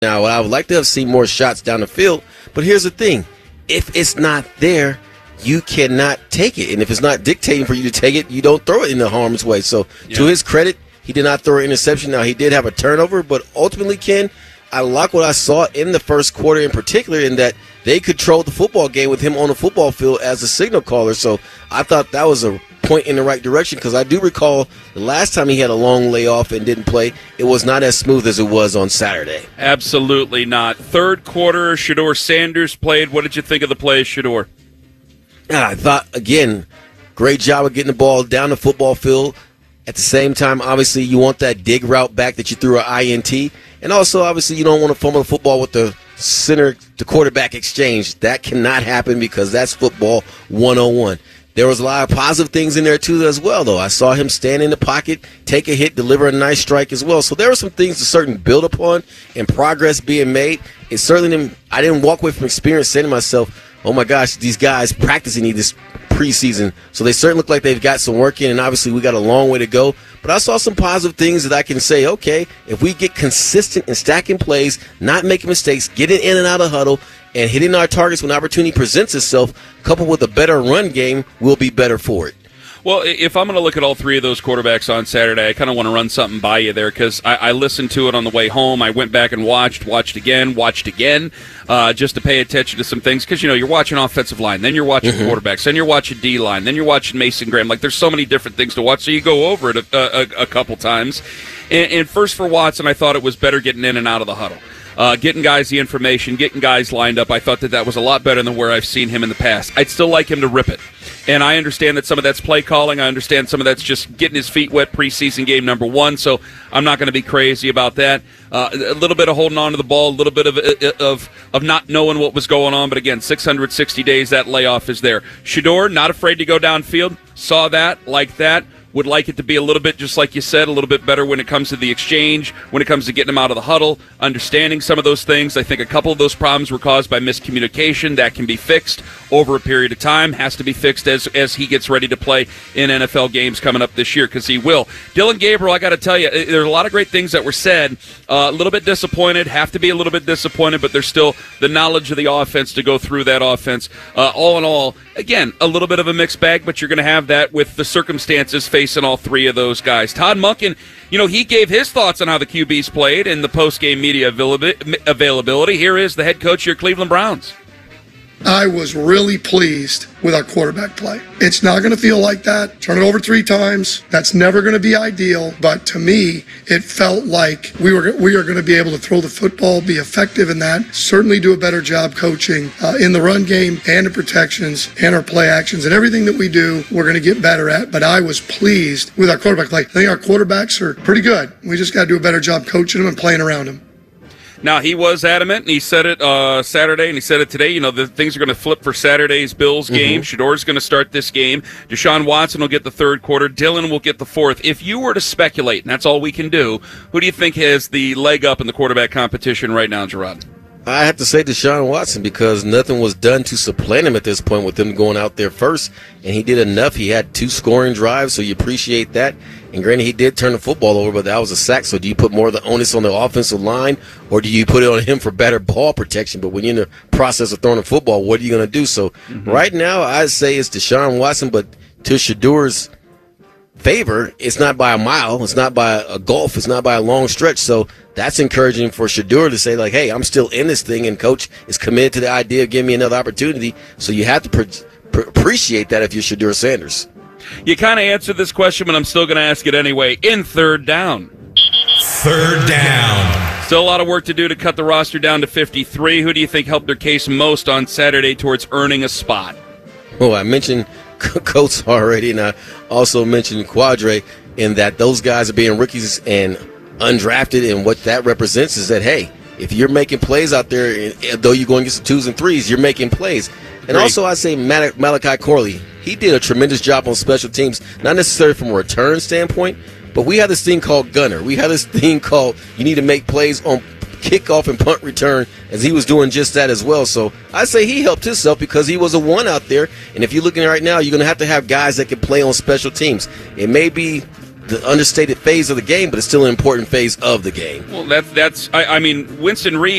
Now, I would like to have seen more shots down the field, but here's the thing. If it's not there, you cannot take it. And if it's not dictating for you to take it, you don't throw it in the harm's way. So, to his credit, he did not throw an interception. Now, he did have a turnover, but ultimately, Ken, I like what I saw in the first quarter in particular in that they controlled the football game with him on the football field as a signal caller. So, I thought that was a point in the right direction because I do recall the last time he had a long layoff and didn't play, it was not as smooth as it was on Saturday. Absolutely not. Third quarter, Shedeur Sanders played. What did you think of the play, Shedeur? I thought, again, great job of getting the ball down the football field. At the same time, obviously, you want that dig route back that you threw an INT. And also, obviously, you don't want to fumble the football with the center to quarterback exchange. That cannot happen because that's football 101. There was a lot of positive things in there, too, as well, though. I saw him stand in the pocket, take a hit, deliver a nice strike as well. So there were some things to certainly build upon and progress being made. It certainly didn't, I didn't walk away from experience saying to myself, oh, my gosh, these guys practicing this preseason. So they certainly look like they've got some work in, and obviously we got a long way to go. But I saw some positive things that I can say, okay, if we get consistent in stacking plays, not making mistakes, getting in and out of huddle, and hitting our targets when opportunity presents itself, coupled with a better run game, we'll be better for it. Well, if I'm going to look at all three of those quarterbacks on Saturday, I kind of want to run something by you there because I listened to it on the way home. I went back and watched again, just to pay attention to some things because, you're watching offensive line, then you're watching quarterbacks, then you're watching D-line, then you're watching Mason Graham. Like, there's so many different things to watch, so you go over it a couple times. And first for Watson, I thought it was better getting in and out of the huddle. Getting guys the information, getting guys lined up. I thought that was a lot better than where I've seen him in the past. I'd still like him to rip it. And I understand that some of that's play calling. I understand some of that's just getting his feet wet preseason game number one, so I'm not going to be crazy about that. A little bit of holding on to the ball, a little bit of not knowing what was going on. But again, 660 days, that layoff is there. Shedeur, not afraid to go downfield. Saw that, like that. Would like it to be a little bit, just like you said, a little bit better when it comes to the exchange, when it comes to getting them out of the huddle, understanding some of those things. I think a couple of those problems were caused by miscommunication. That can be fixed over a period of time, has to be fixed as he gets ready to play in NFL games coming up this year, because he will. Dillon Gabriel, I got to tell you, there's a lot of great things that were said. A little bit disappointed, have to be a little bit disappointed, but there's still the knowledge of the offense to go through that offense. All in all, again, a little bit of a mixed bag, but you're going to have that with the circumstances facing all three of those guys. Todd Monken, he gave his thoughts on how the QBs played and the post-game media availability. Here is the head coach of your Cleveland Browns. I was really pleased with our quarterback play. It's not going to feel like that. Turn it over 3 times. That's never going to be ideal. But to me, it felt like we are going to be able to throw the football, be effective in that, certainly do a better job coaching in the run game and the protections and our play actions and everything that we do, we're going to get better at. But I was pleased with our quarterback play. I think our quarterbacks are pretty good. We just got to do a better job coaching them and playing around them. Now, he was adamant, and he said it Saturday, and he said it today. The things are going to flip for Saturday's Bills game. Shedeur's going to start this game. Deshaun Watson will get the third quarter. Dillon will get the fourth. If you were to speculate, and that's all we can do, who do you think has the leg up in the quarterback competition right now, Gerard? I have to say Deshaun Watson because nothing was done to supplant him at this point with him going out there first, and he did enough. He had 2 scoring drives, so you appreciate that. And granted, he did turn the football over, but that was a sack. So do you put more of the onus on the offensive line, or do you put it on him for better ball protection? But when you're in the process of throwing the football, what are you going to do? So right now, I'd say it's Deshaun Watson, but to Shedeur's favor, it's not by a mile, it's not by a gulf, it's not by a long stretch. So that's encouraging for Shedeur to say, like, hey, I'm still in this thing, and coach is committed to the idea of giving me another opportunity. So you have to appreciate that if you're Shedeur Sanders. You kind of answered this question, but I'm still going to ask it anyway. In third down. Third down. Still a lot of work to do to cut the roster down to 53. Who do you think helped their case most on Saturday towards earning a spot? Oh, I mentioned Coates already, and I also mentioned Quadre in that those guys are being rookies and undrafted, and what that represents is that, hey, if you're making plays out there, though you're going to get some 2s and 3s, you're making plays. And also I say Malachi Corley, he did a tremendous job on special teams, not necessarily from a return standpoint, but we have this thing called gunner. We have this thing called you need to make plays on kickoff and punt return, as he was doing just that as well. So I say he helped himself because he was a one out there. And if you're looking right now, you're going to have guys that can play on special teams. It may be the understated phase of the game, but it's still an important phase of the game. Well, that's I mean, Winston Reed